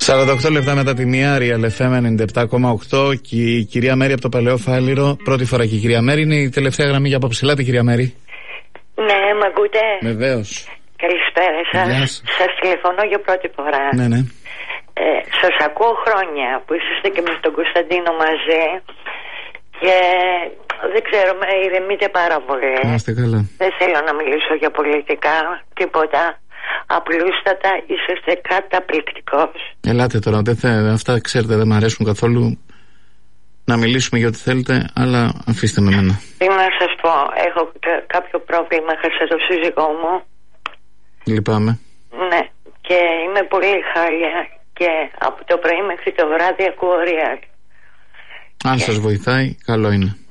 48 λεπτά μετά τη μία, Real FM 97,8 και η κυρία Μέρη από το Παλαιό Φάληρο. Πρώτη φορά και η κυρία Μέρη είναι η τελευταία γραμμή για απόψε. Ελάτε, κυρία Μέρη. Ναι, μ' ακούτε? Βεβαίως. Καλησπέρα σας. Σας τηλεφωνώ για πρώτη φορά. Ναι. Σας ακούω χρόνια που είσαστε και με τον Κωνσταντίνο μαζί και δεν ξέρω, με ηρεμείτε πάρα πολύ. Είστε καλά. Δεν θέλω να μιλήσω για πολιτικά, τίποτα. Απλούστατα είσαστε καταπληκτικός. Ελάτε τώρα, αυτά ξέρετε δεν μου αρέσουν καθόλου. Να μιλήσουμε για ό,τι θέλετε, αλλά αφήστε με εμένα. Τι να σας πω, έχω κάποιο πρόβλημα, χάσα το σύζυγό μου. Λυπάμαι. Ναι, και είμαι πολύ χάλια και από το πρωί μέχρι το βράδυ ακούω Real. Αν σας βοηθάει, καλό είναι.